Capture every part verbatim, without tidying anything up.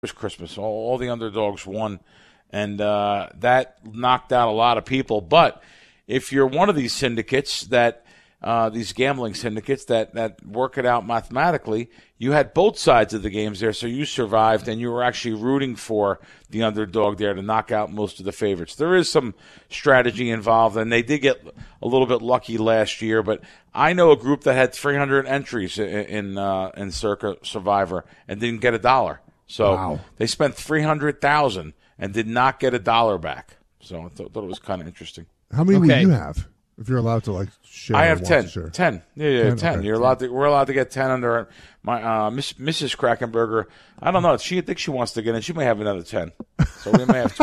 was Christmas. All, all the underdogs won, and uh, that knocked out a lot of people. But if you're one of these syndicates that uh, these gambling syndicates that, that work it out mathematically, you had both sides of the games there, so you survived, and you were actually rooting for the underdog there to knock out most of the favorites. There is some strategy involved, and they did get a little bit lucky last year, but I know a group that had three hundred entries in in, uh, in Circa Survivor and didn't get a dollar. So wow. They spent three hundred thousand dollars and did not get a dollar back. So I thought, thought it was kind of interesting. How many okay. will you have? If you're allowed to like share, I have ten. Share. Ten. Yeah, yeah, ten. ten. Okay. You're allowed to. We're allowed to get ten under my uh, Miss, Missus Krakenberger. I don't know. She I think she wants to get in. She may have another ten. So we may have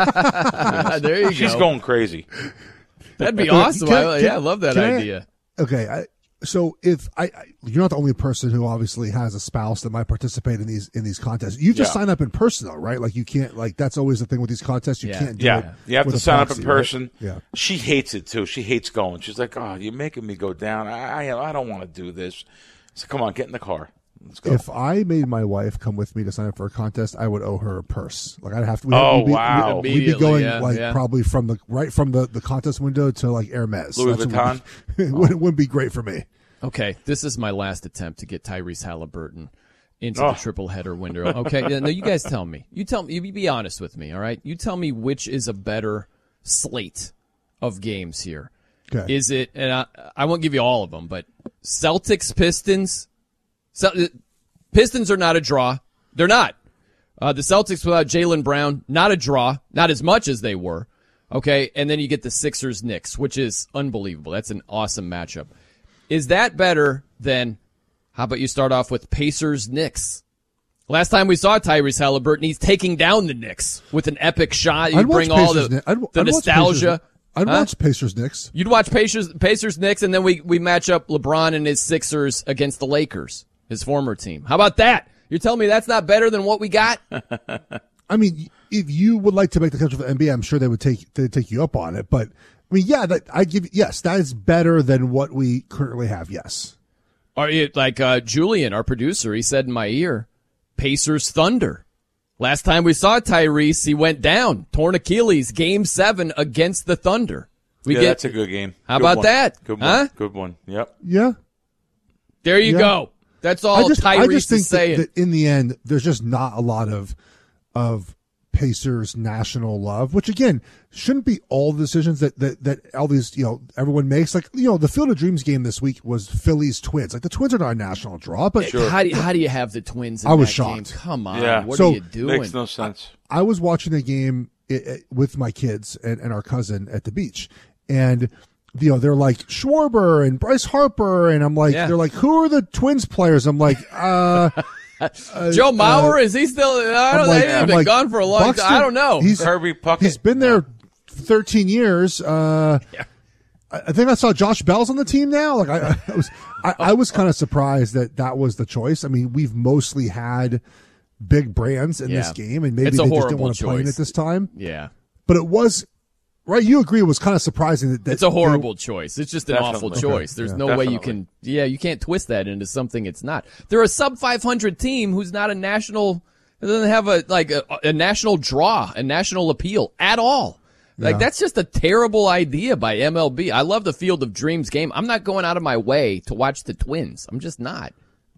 twenty. There you She's go. going crazy. That'd be awesome. Can, I, can, yeah, I love that I, idea. Okay, I, so if I, I, you're not the only person who obviously has a spouse that might participate in these in these contests. You just Yeah. sign up in person, though, right? Like you can't, like that's always the thing with these contests. You Yeah. can't do Yeah, it. you have with to a sign up proxy, in person. Right? Yeah. She hates it too. She hates going. She's like, "Oh, you're making me go down. I, I, I don't want to do this." So come on, get in the car. Let's go. If I made my wife come with me to sign up for a contest, I would owe her a purse. Like I'd have to. We'd, Oh, we'd be, wow. We'd, we'd be Immediately, going yeah, like yeah. probably from the right from the, the contest window to like Hermes. Louis That's what Vuitton? would be- it wouldn't, wouldn't be great for me. Okay, this is my last attempt to get Tyrese Halliburton into Oh. the triple header window. Okay, yeah, no, you guys tell me. You tell me. You be honest with me, all right? You tell me which is a better slate of games here. Okay. Is it? And I, I won't give you all of them, but Celtics Pistons. Cel- Pistons are not a draw. They're not. Uh, the Celtics without Jaylen Brown, not a draw. Not as much as they were. Okay, and then you get the Sixers Knicks, which is unbelievable. That's an awesome matchup. Is that better than, how about you start off with Pacers Knicks? Last time we saw Tyrese Halliburton, he's taking down the Knicks with an epic shot. You I'd bring watch all Pacers the, Kni- I'd, the I'd watch nostalgia. Pacers, I'd Huh? watch Pacers Knicks. You'd watch Pacers, Pacers Knicks, and then we, we match up LeBron and his Sixers against the Lakers, his former team. How about that? You're telling me that's not better than what we got? I mean, if you would like to make the country for the N B A, I'm sure they would take they take you up on it. But I mean, yeah, that I give yes, that is better than what we currently have. Yes. Or it, like uh, Julian, our producer, he said in my ear, Pacers Thunder. Last time we saw Tyrese, he went down, torn Achilles, Game Seven against the Thunder. We yeah, get. that's a good game. How Good about one. that? Good one. Huh? Good one. Yep. Yeah. There you Yeah. go. That's all I just, Tyrese I just think is saying. that, that in the end, there's just not a lot of of Pacers national love, which again shouldn't be all the decisions that, that that all these you know everyone makes. Like you know, the Field of Dreams game this week was Phillies Twins. Like the Twins are not a national draw, but Sure. How do you, how do you have the Twins in I was that shocked. game? Come on, Yeah. what So, are you doing? Makes no sense. I was watching a game it, it, with my kids and, and our cousin at the beach, and you know they're like Schwarber and Bryce Harper, and I'm like, Yeah. they're like, who are the Twins players? I'm like, uh. uh Joe Mauer, uh, is he still? I I'm don't like- know. He's I'm been like, gone for a long Buxton, time. I don't know. He's Kirby Puckett. he's been there thirteen years. Uh, Yeah. I I think I saw Josh Bell's on the team now. Like I, I was, I, I was kind of surprised that that was the choice. I mean, we've mostly had big brands in this Yeah. game, and maybe It's a they just didn't horrible want to play in choice. it this time. Yeah. But it was right. You agree? It was kind of surprising that, that It's a horrible choice. It's just an awful Definitely. choice. There's Yeah. no way you Definitely. can, yeah, you can't twist that into something it's not. They're a sub five hundred team who's not a national, doesn't have a, like a, a national draw, a national appeal at all. Like Yeah. that's just a terrible idea by M L B. I love the Field of Dreams game. I'm not going out of my way to watch the Twins. I'm just not.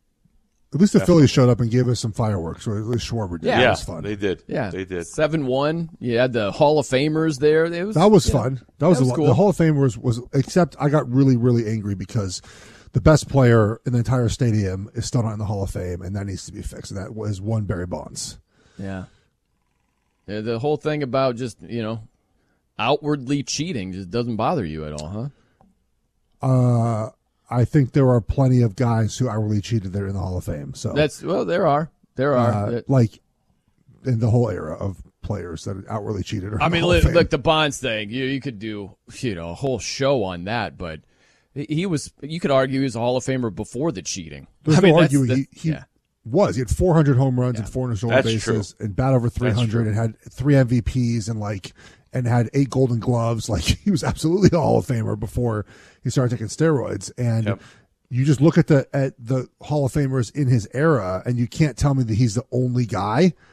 At least the Phillies showed up and gave us some fireworks, or at least Schwarber did. Yeah. That Yeah, was fun. they did. Yeah. They did. seven one. You had the Hall of Famers there. It was, That was yeah. fun. That was, That was a lot. cool. The Hall of Fame was, was, except I got really, really angry because the best player in the entire stadium is still not in the Hall of Fame, and that needs to be fixed. And that was one Barry Bonds. Yeah. Yeah, the whole thing about just, you know, outwardly cheating just doesn't bother you at all, huh? Uh, I think there are plenty of guys who outwardly cheated that are in the Hall of Fame. So That's, well, there are. There are. uh, like in the whole era of players that outwardly cheated. Are I in the mean, Hall of look, Fame. look, the Bonds thing, you, you could do, you know, a whole show on that, but he he was, you could argue he was a Hall of Famer before the cheating. There's I mean, no that's- arguing. that's- He, he yeah. was. He had four hundred home runs and four hundred stolen That's bases true. and bat over three hundred true. and had three M V Ps and like and had eight Golden Gloves. Like he was absolutely a Hall of Famer before he started taking steroids. And Yep. you just look at the at the Hall of Famers in his era, and you can't tell me that he's the only guy.